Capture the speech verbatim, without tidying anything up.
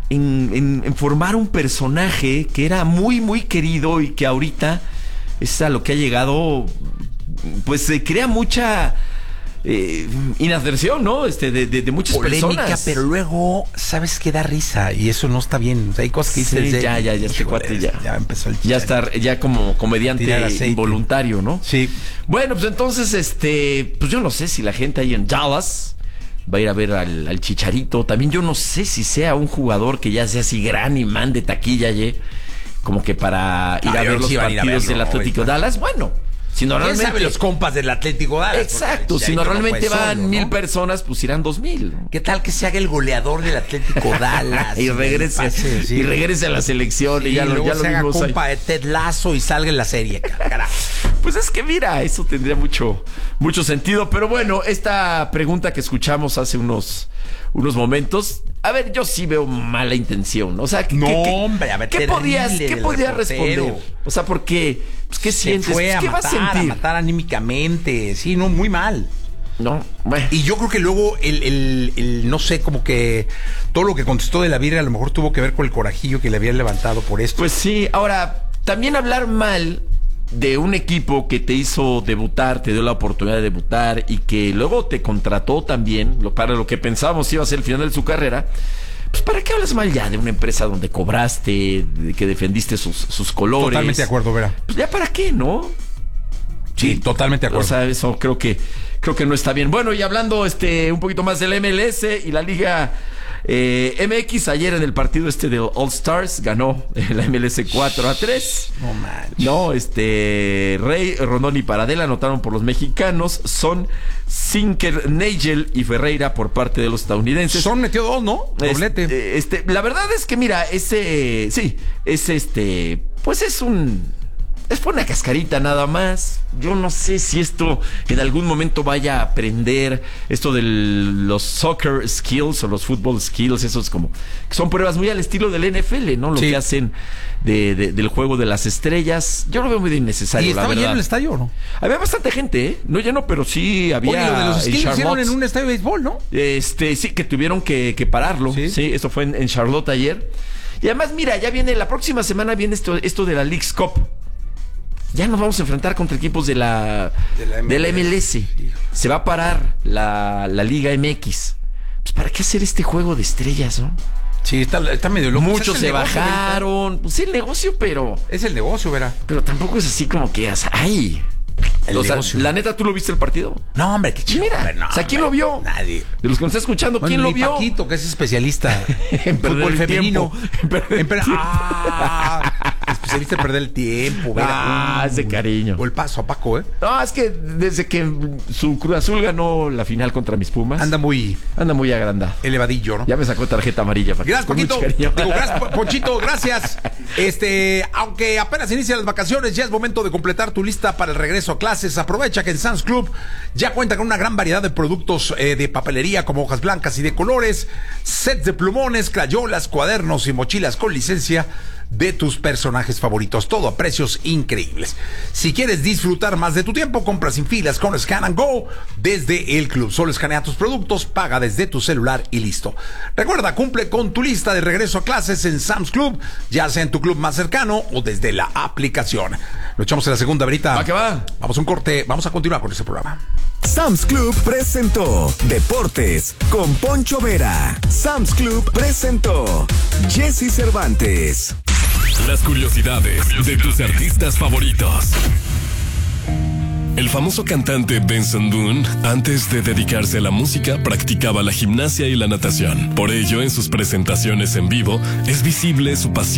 en, en, en formar un personaje que era muy, muy querido y que ahorita es a lo que ha llegado, pues se crea mucha eh, inadversión, ¿no? Este, de, de, de muchas polémica, personas. Pero luego, ¿sabes qué? Da risa y eso no está bien. O sea, hay cosas que dices... Sí, de, ya, ya, ya, este híjole, cuate ya. Ya empezó el Ya está, ya como comediante involuntario, ¿no? Sí. Bueno, pues entonces, este, pues yo no sé si la gente ahí en Dallas va a ir a ver al, al Chicharito. También yo no sé si sea un jugador que ya sea así gran imán de taquilla, ¿eh? Como que para ir no, a ver los partidos del Atlético Dallas. Bueno, si normalmente... ¿Quién sabe los compas del Atlético Dallas? Exacto, si normalmente no van solo, mil ¿no? personas, pues irán dos mil. ¿No? ¿Qué tal que se haga el goleador del Atlético Dallas? y regrese pase, sí. y regrese a la selección. Sí, y ya y lo, luego ya se lo haga vimos compa ahí. de Ted Lasso y salga en la serie, carajo. Pues es que mira, eso tendría mucho, mucho sentido. Pero bueno, esta pregunta que escuchamos hace unos, unos momentos, a ver, yo sí veo mala intención. O sea, ¿qué, no, qué, hombre, a ver, ¿qué podías, qué podías responder? O sea, porque, pues, ¿qué se sientes? Fue Pues, a ¿Qué matar, vas a sentir? A matar anímicamente, sí, no, muy mal. No, bueno. Y yo creo que luego el, el, el, no sé, como que todo lo que contestó de la Virgen a lo mejor tuvo que ver con el corajillo que le habían levantado por esto. Pues sí, ahora, también hablar mal de un equipo que te hizo debutar, te dio la oportunidad de debutar y que luego te contrató también, lo, para lo que pensábamos iba a ser el final de su carrera, pues ¿para qué hablas mal ya de una empresa donde cobraste, de que defendiste sus, sus colores? Totalmente de acuerdo, Vera. Pues ya para qué, ¿no? Sí, sí, totalmente de acuerdo. O sea, eso creo que creo que no está bien. Bueno, y hablando este un poquito más del M L S y la Liga eh, M X, ayer en el partido este de All Stars ganó la M L S cuatro a tres. No manches. No, este Rey, Rondón y Paradela anotaron por los mexicanos. Son Sinker, Nagel y Ferreira por parte de los estadounidenses. Son metió dos, ¿no? Doblete. Este, este, la verdad es que mira, ese sí, es este, pues es un Es por una cascarita nada más. Yo no sé si esto en algún momento vaya a aprender esto de los soccer skills o los football skills. Esos como que son pruebas muy al estilo del N F L, ¿no? Lo sí. que hacen de, de, del juego de las estrellas. Yo lo veo muy innecesario, ¿Y estaba la verdad. lleno el estadio o no? Había bastante gente, ¿eh? No lleno, pero sí había. Oye, lo de los skills lo hicieron en un estadio de béisbol, ¿no? Este, sí, que tuvieron que, que pararlo. Sí, sí, eso fue en, en Charlotte ayer. Y además, mira, ya viene, la próxima semana viene esto, esto de la Leagues Cup. Ya nos vamos a enfrentar contra equipos de la, de la, de la M L S. Se va a parar la, la Liga M X. Pues ¿para qué hacer este juego de estrellas, no? Sí, está, está medio loco. Muchos se negocio, bajaron. ¿Verdad? Pues sí, el negocio, pero... Es el negocio, verá. Pero tampoco es así como que... ¡Ay! O sea, la neta, ¿tú lo viste el partido? No, hombre, qué chido. Mira, no, o sea, ¿quién hombre, lo vio? Nadie. De los que nos está escuchando, ¿quién bueno, lo vio? Paquito, que es especialista en fútbol femenino. En perder en per ah, especialista en perder el tiempo. Mira, ah, um, ese cariño. O el paso a Paco, ¿eh? No, es que desde que su Cruz Azul ganó la final contra mis Pumas. Anda muy... Anda muy agrandado. Elevadillo, ¿no? Ya me sacó tarjeta amarilla. Gracias, Paquito. Digo, gracias, Ponchito, gracias. Este, aunque apenas inician las vacaciones, ya es momento de completar tu lista para el regreso a clases. Aprovecha que en Sam's Club ya cuenta con una gran variedad de productos eh, de papelería como hojas blancas y de colores, sets de plumones, crayolas, cuadernos y mochilas con licencia de tus personajes favoritos, todo a precios increíbles. Si quieres disfrutar más de tu tiempo, compra sin filas con Scan and Go desde el club. Solo escanea tus productos, paga desde tu celular y listo. Recuerda, cumple con tu lista de regreso a clases en Sam's Club, ya sea en tu club más cercano o desde la aplicación. Lo echamos en la segunda, Verita. Va que va. Vamos a un corte, vamos a continuar con este programa. Sam's Club presentó Deportes con Poncho Vera. Sam's Club presentó Jesse Cervantes. Las curiosidades de tus artistas favoritos. El famoso cantante Benson Boone, antes de dedicarse a la música, practicaba la gimnasia y la natación. Por ello, en sus presentaciones en vivo, es visible su pasión